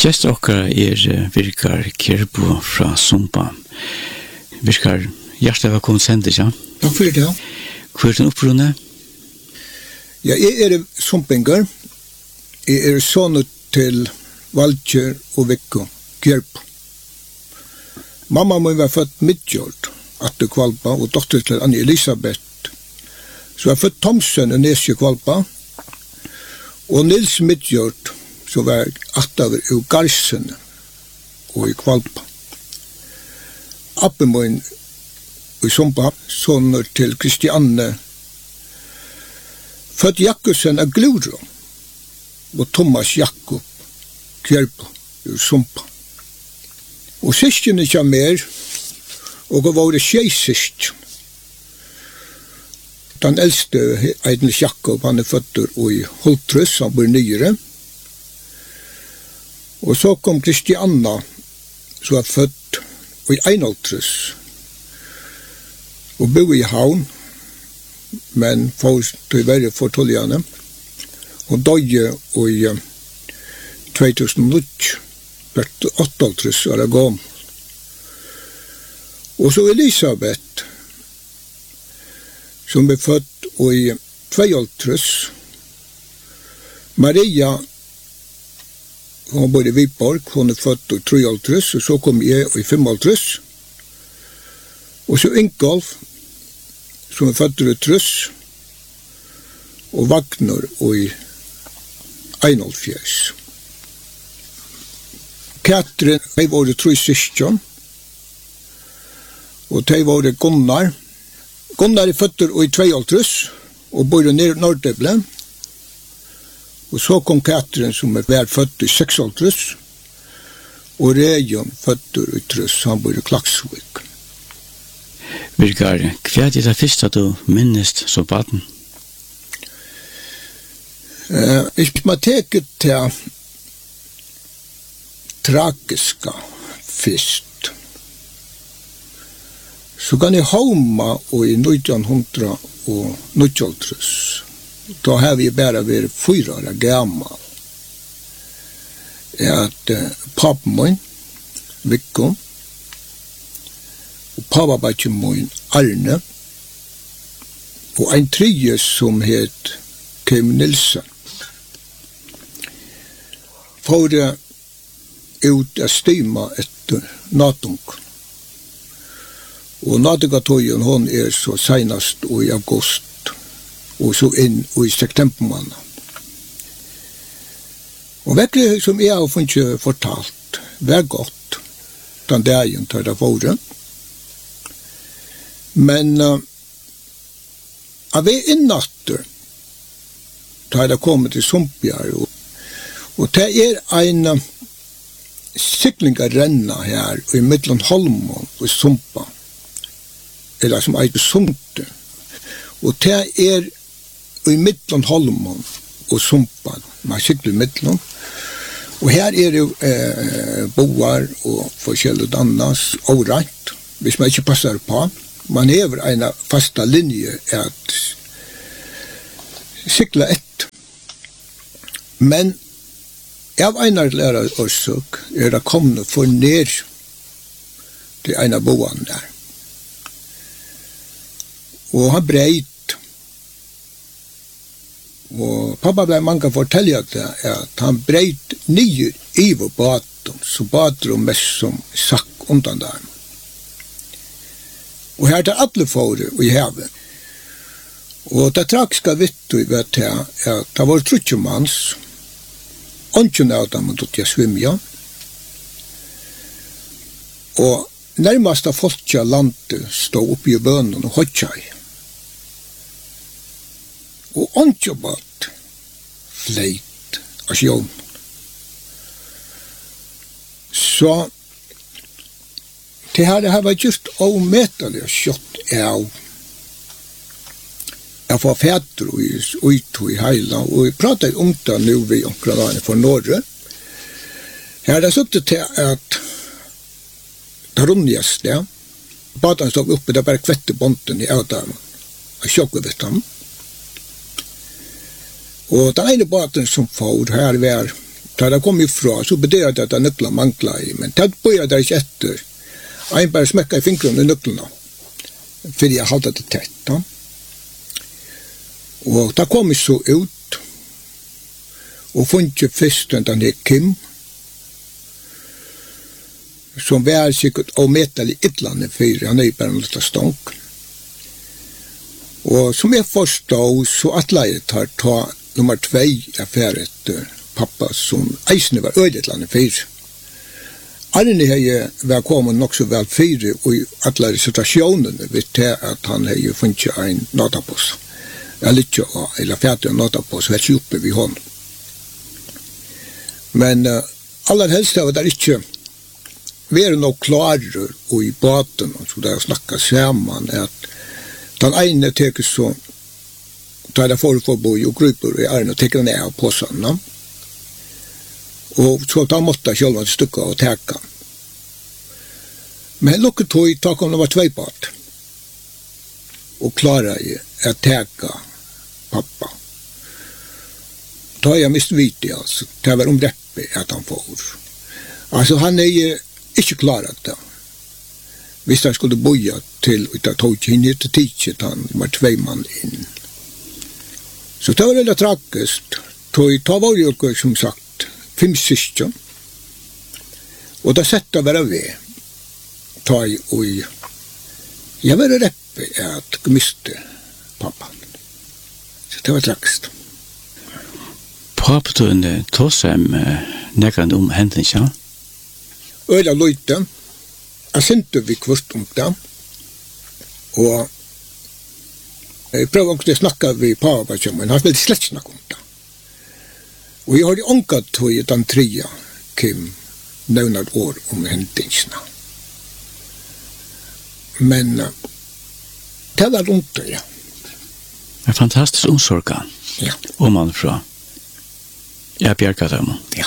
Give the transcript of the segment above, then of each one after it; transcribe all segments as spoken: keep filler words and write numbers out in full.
Gjest okkara er uh, Virkar Kjerbo fra Sumpa. Virkar, hjertelig velkommen sendes, ja? Takk for det. Hvor er den opprunnet? Ja, jeg er sumpinger. Jeg er sånn til Valkjer og Vikko Kjerbo. Mamma må være født midtjord, Atte Kvalpa, og dotter til Annie Elisabeth. Så jeg er født Thomsen og Nesje Kvalpa, og Nils Midtjord, så var attaver i Garsen og i Kvalpa. Appen må inn i Sumpa, sånn til Kristianne, født Jakobsen av Gluro, og Thomas Jakob Kjerbo i Sumpa. Og syskene kom mer, og det var det tjejsyskene. Den eldste, Eidnes Jakob, han er født i Holtrus, han bor nyere. Og så kom Kristianna, som var født i Einholtrus, og bo i Havn, men for til verre for tolvjane. Hun døde i to tusen og ni, hvert åtteholtrus var det gammel. Og så Elisabeth, som ble født i tveholtrus. Maria, hun bodde i Viborg, hun er født i treholtrus, og så kom jeg i femholtrus. Og så Ingolf, som er født i trus, og Wagner i einholfjers. Katrin, de var det tre syskjen, og de var det Gunnar. Gunnar er født i tveholtrus, og bor i Nordøble. Og så kom Katrin, som er vært født i seksholtrus, og Rejon født i trus, han bor i Klaksvik. Virkar, hva er det det første du minnest som baden? Uh, jeg må teke til tragiska fest. Så kan jeg hauma og i nitton hundra og nittioltrus. Da har vi bare vært fyra år gammal. At uh, pappen min, Vikko, og pappabakken min, Arne, og en tredje som het Kim Nilsen. For det ut að stima etter natung. Og natungatøyen hon er så senast i august, og så inn i september måned. Og virkelig som jeg har funnet fortalt, var godt, den dagen tar det våre. Men uh, av vi innatter, tar det kommet til Sumpjar, og, og det er en uh, siklinga renna her i middelen Holmon og Sumpa, eller som eier Sumte. Og det er i middelen Holmon og Sumpa, man sikler i middelen. Og her er det eh, boar og forskjellig annas overalt, hvis man ikke passer på. Man hever en fasta linje at sikla ett. Men av einar lærer årsøk er det kommet for ned til en av boene der. Og han breit. Og pappa ble mange fortelle at, at han breit nye iver baten, så bater og mest som sakk undan der. Og her er det alle fore i havet. Og det tragiske vittu i vet jeg, at det var trutjemanns, Ongen av dem måtte jeg svimja. Og nærmast av folkja landet stod oppi i bønnen og hodtjai. Og ongen bad fleit av sjån. Så det her, det her var just avmetelig skjott av jeg får fætter og ut i heila, og jeg prater om det nå ved omkring for Norge. Her er det suttet til at det runnjes det, baden stod oppe, det er bare kvettebånden i avdøren, og sjokker vet ham. Og den ene baden som får, her var Da det kom ifra, så betyr det at nøkla mangla i, men det bøyer det ikke etter. Jeg bare smekka i fingrene i nøklene, fordi jeg hadde det tett. Da. Og da kom jeg så ut, og funnet ikke først den her Kim, som var sikkert avmetelig ytlande for, han er jo bare en liten stonk. Og som jeg forstod, så atleiet har ta nummer två affäret etter pappa, som eisne var øydetlande for. Arne hei var kommet nok så vel fyre i alle situasjonene ved til at han hei funnet en notapos. Eller ikke, eller fært en notapos, vet ikke oppe ved hånd. Men uh, aller helst var det ikke være noe klarer og i baten, så der snakket sammen, at den ene teker så, da det får for bo i og grupper i Arne, teker den av på sånn, og så da måtte jeg selv et stykke og teka. Men lukket tog, da kom det var tvei bad, og klarer jeg å teka pappa. Da har jeg mist vite, altså. Det var omreppet at han får. Altså, han er ikke klaret det. Hvis han skulle boja til, ut av tog inn til tidset, han var tvei mann inn. Så det var veldig tragisk. Da var det jo, som sagt, fem syskon, og da sett jeg være ved, ta i, og jeg var reppe at jeg miste pappan. Så det var tragisk. Pappa tog tog seg nekkende om hendene, Øyla løyte, jeg sendte vi kvart om det, og jeg prøvde å snakke med pappa, men han ville slett snakke om det. Og jeg har det ångat tog i den trea, Kim, nevnad år om hendingsna. Men uh, det var rundt det, ja. Det er fantastisk omsorgan. Ja. Om man fra. Jeg bjerker dem. Ja.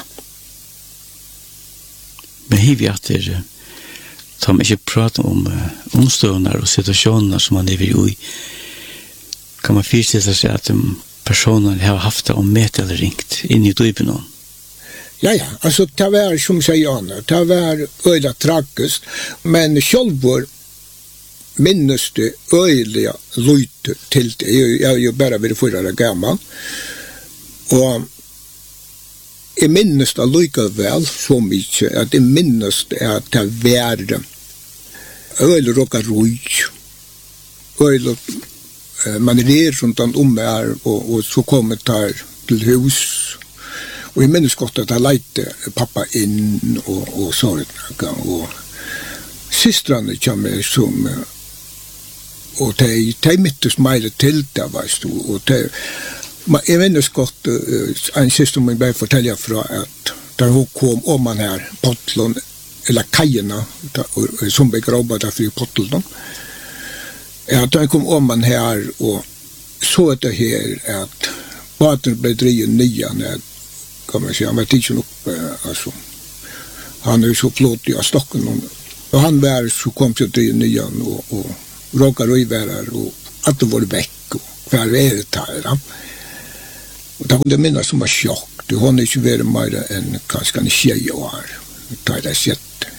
Men hiv jeg at det, da man ikke prater om uh, omstående og situasjoner som man lever i, kan man fyrstille seg at um, personer har haft det om met eller ringt inn i dypen. Ja, ja, altså det var som sier Anna, det var øyla tragisk, men sjølvor minnes det øyla løyte til det. Jeg er jo bare ved forrige gammel, og jeg minnes det likevel så mye, at jeg minnes det at det var øyla råka røy, øyla man er rundt om her, og, og så kom jeg der til hus, og jeg minnes godt at jeg leite pappa inn, og, og så gang, og systrene kommer som, og de, de mittes mer til det, veist du, og de, jeg minnes godt, en syster min bare forteller fra at da hun kom om man her, Potlon, eller kajene, som ble grabba der for Potlon, ja, da jeg kom om man her og så det her at baden ble drivet nyan, kan man si, han var tidsen opp, altså. Han er så flott i stokken, og han var så kom til å drive nyan, og, og råkar og iværer, og at det var vekk, og hver været her, da. Og da kunne jeg minnes som var sjokk, det har ikke vært mer enn kanskje en tjej år, da jeg sett.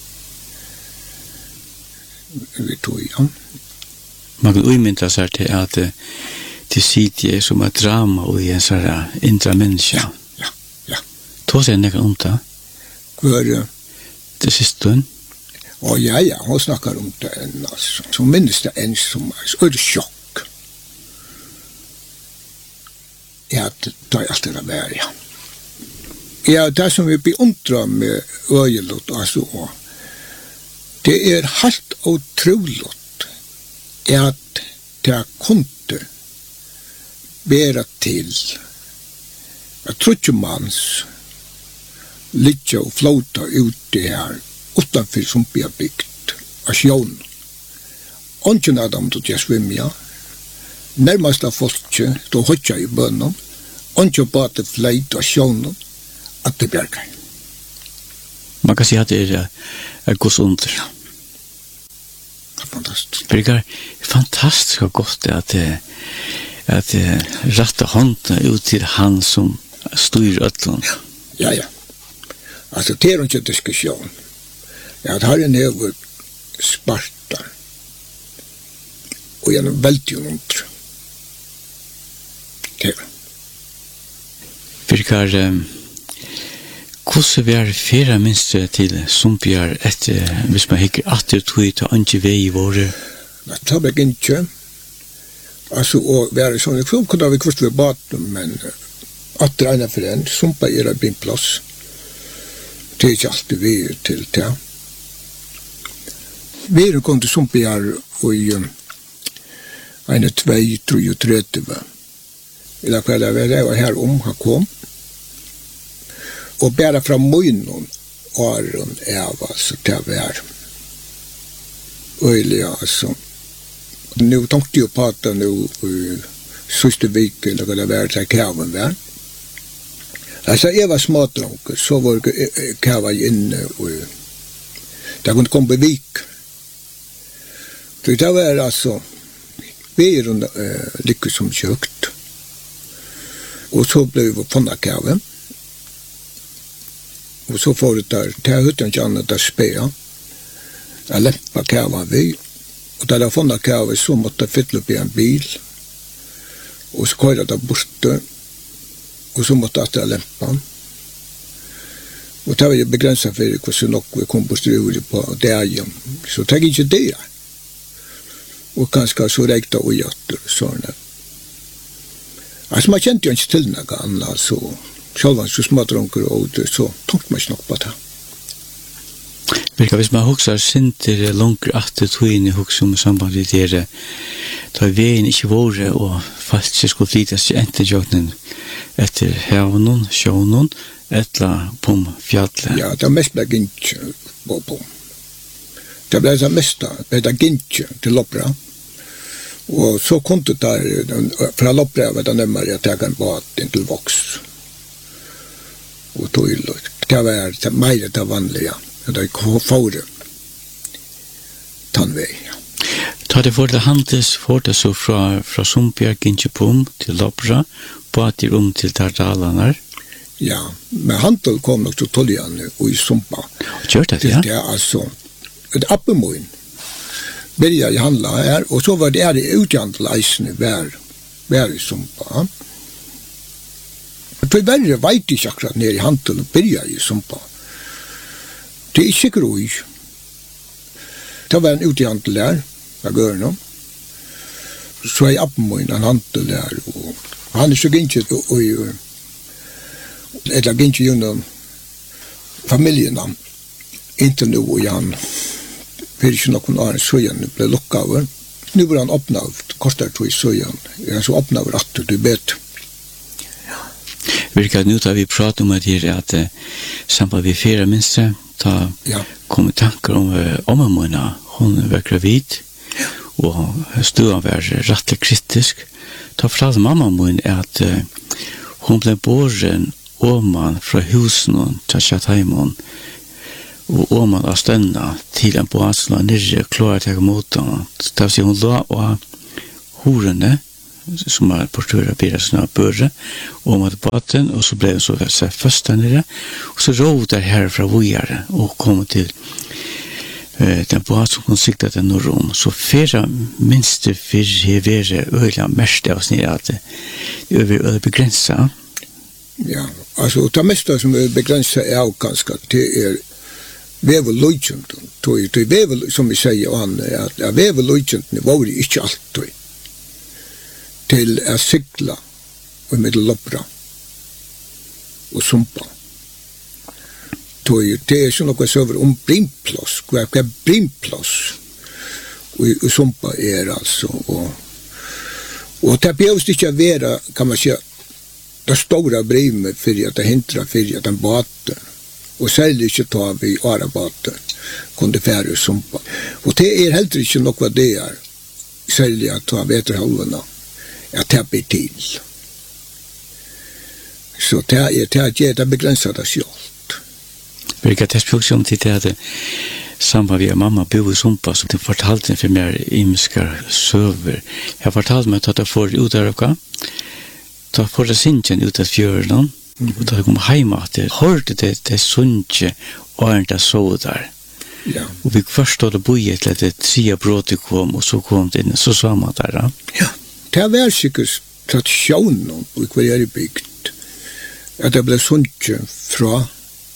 Vi tog, ja. Man kan umynta seg til at det sitter som et drama og i en sånn indre menneske. Ja, ja, ja. Tå seg nekker om det? Hvor? Det siste hun? Å, ja, ja, hun snakker om det enn, altså. Så minnes det enn som er et sjokk. Ja, det er alt det der, ja. Ja, det som vi beundrer med øyelott, altså, det er helt utroligt at det kunde bæra til at trutjemanns ligger og flåta ute her utanfor som blir byggt av sjån. Ongen av dem tog jeg svimja, nærmast av folket stod hodja i bønnen, ongen bate fleit av sjån at det bjergar. Man kan si at det er, er gos under. Ja. Fantastisk. Det er fantastisk og godt at at rette hånden ut til han som styrer øtlen. Ja, Ja, ja. Alltså, det är inte en diskussion. Jag har en över Sparta. Och jag är väldigt ont. Det är Virkar, um, hvordan vi er fyrre minst til Sumpjar etter, hvis man hikker atter tog til andre vei i våre? Det tar jeg ikke. Altså, og vi er sånn, så kunne vi kvart ved baten, men atter ene for en, Sumpa er en bindplass. Det er ikke alltid vi er til det. Vi er kommet til Sumpjar og i ene tvei, tre og tredje. I dag kvelden var jeg her om han kom. Og bare fra munnen åren av, altså, det var øyelig, altså. Nå tenkte jeg på at nå siste vik, eller hva det var til kæven var. Altså, jeg var smådronk, så var kæven inne, og det kunne komme på vik. Så det var altså, vi er uh, lykke som kjøkt. Og så ble vi funnet kæven. Og så får det der, det er uten ikke annet å spille. Jeg lemper kæven vi. Og da jeg funnet kæven, så måtte jeg fylle opp i en bil. Og så køyret jeg borte. Og så måtte jeg lempe han. Og det var jo begrenset for hvordan nok vi kom på styrer på dagen. Så det er ikke det. Og kanskje så rekte jeg ut sånn. Altså, man kjente jo ikke til noe annet, så selv om så smådronker og det, så tok man ikke nok på det. Virka, hvis man husker sinter langer atter togene husker om samband med dere, da er veien ikke våre, og faktisk skulle flytes til enterjøknen etter hevnen, sjønen, etla på fjallet. Ja, det er mest ble gint på på. Det ble det meste, det ble gint til Loppra. Og så kom det der, fra Loppra var det nemmere at jeg kan bad inn til voks. Og tog lukt. Det var det mer det vanlige. Det er fore tannvei. Ta det for det handels for det så fra, fra Sumpjar, Ginchepum til Loppra, bader om til Tardalanar. Ja, men handel kom nok til Toljan og i Sumpa. Gjør det, ja? Det er altså et appemoen. Börja i handla här, och så var det är det utjandel eisene vär, vär i Sumpa. Det var väldigt veit ikke akkurat nere i handel og börja i Sumpa. Det er ikke groi. Det var en utjandel der, jeg gør nå. Så er jeg appemoen en handel der, og han er så gynnskje, og eller gynnskje gjennom familiene, inntil nå og Jan. Det er ikke noen annen søyen ble lukket over. Nå var han åpnet, kostet to i søyen. Han så åpnet over at du bet. Ja. Virker nå da vi prater om at det er at sammen vi fire minste, da ja. Kommer tanker om omamøyene. Hun var gravid, ja. Og stod var rettelig kritisk. Da fortalte mamma min at hun ble båren oman fra husen til Kjattheimon, og oman av stønna til en båsen og nirre klarer til å mot henne. Da sier hun la av horene, som er på større byrre sånne børre, om at båten, og så ble hun så seg først der nere, og så råd der her fra vågjere, og kom til uh, den båten som kunne sikta til noe rom. Så fyrre minste fyrre være øyla mest av oss nere, at det er øyla begrenset. Ja, altså, det meste som er begrenset er jo ganske, det er vevel løgjenten. Det er vevel, som vi sier, at vevel løgjenten var det ikke alltid til å sykla og med Loppra og Sumpa. Det er ikke noe som er om brimplass, hva er brimplass og Sumpa er altså. Og, og det behøves ikke å være, kan man si, det store brimet for at det hindrer for at den bater. Og særlig ikke ta vi arabater kunne fære og Sumpa. Og det er heller ikke noe det er, særlig at ta veterhalvene, at det blir til. Så det er det er det begrenset det selv. Birka, det spørs om til det at sammen med mamma bo i Sumpa, så det fortalte for meg imiskar søver. Jeg fortalte meg at jeg får ut av dere, da får jeg sinjen ut av fjøren, Och då kom hem att det hörde det det sunche och inte så där. Ja. Och vi förstod det bojet till det tredje brotet kom och så kom det in så samma där. Ja. Ja. Det var sikkert traditionen i hver er bygd. At det ble sunche fra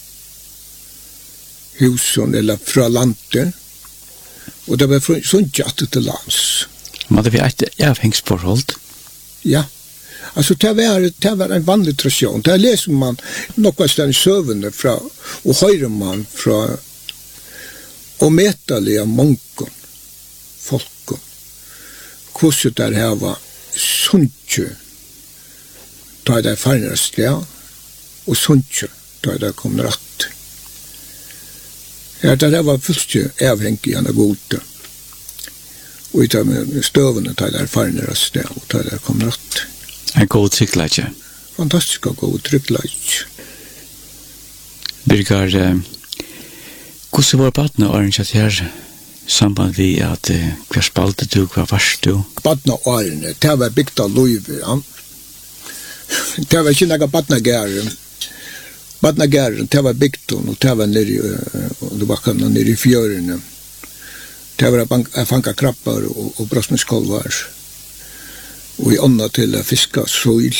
husen eller fra landet. Og det ble sunche at det til lands. Men det var ett avhängsforhold. Ja. Alltså det var, det var en vanlig tradition. Där läser man något ställen sövande fra, och höjer man fra och metaliga munkon, folkon. Kurset där här var sunche, då det fanns det, och sunche, då det kom rätt. Ja, det där var fullt avhängiga gode. Och i med stövande, då det fanns det, och då det kom rätt. En god tryggleidje. Fantastisk og god tryggleidje. Birgar, eh, hvordan var badene årene at her samband vi at eh, hver spalte du, hver varst du? Badene årene, det var bygd av Løyve, ja. Det var ikke noe badene gæren. Badene gæren, det var bygd og det var nere, og det var kan nere i fjørene. Det var å fange krabber og, og brosmenskolvar. Og i ånda til å fiske sol.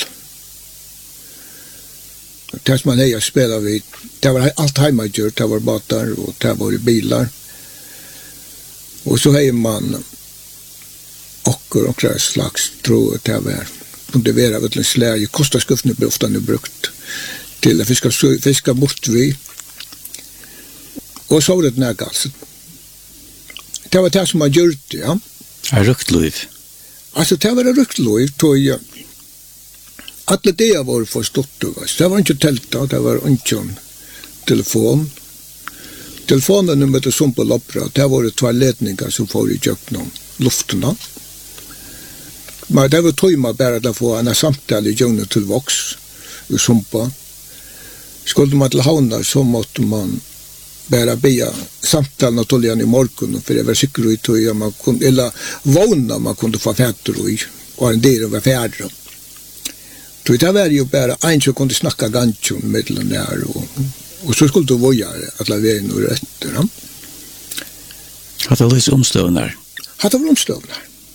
Det som man heier spela vid, det var alt heimagjør, det var båtar og det var bilar. Og så heier man okker og klar slags tro, det var kunde være vet en slæge, kostaskuffene ble ofte nu brukt til å fiske, fiske bort vi. Og så var det nærgast. Det var det som man gjør det, ja. Er rukt liv? Alltså det var rukt liv, tog jag. Alla det var förstått. Det var inte tälta, det var inte telefon. Telefonen nummer som på loppra, det var det två ledningar som får i köknen, lufterna. Men det var tog man bara att få en samtal i djungna till vox i sumpa. Skulle man till havna så måste man bara be samtalen och toljan i morgon för det var säkert ut och man kunde eller våna man kunde få fätter i och en del var färdig. Så det var ju bara en som kunde snacka ganska mellan där och och så skulle det vara att la vägen och rätter. Ja. Hade det lite omstående? Hade det omstående.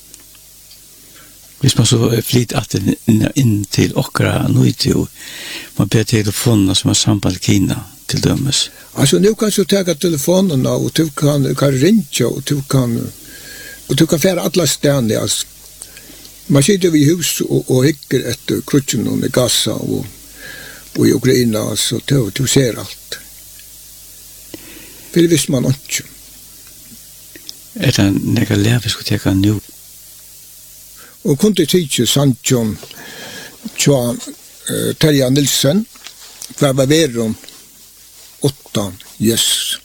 Hvis man så flytt att in till okra nu man ber telefonerna som har samband Kina till dömes. Alltså nu kan du ta telefonerna och du kan, du kan ringa och du kan och du kan fära alla ställen. Alltså, man sitter vid hus och, och hickar efter krutchen i Gaza och, och i Ukraina så du, du ser allt. För det visste man inte. Är det några läv vi ska ta nu? Och kunde titta Sanchon Tja uh, Terja Nilsen för vad var de åtta yes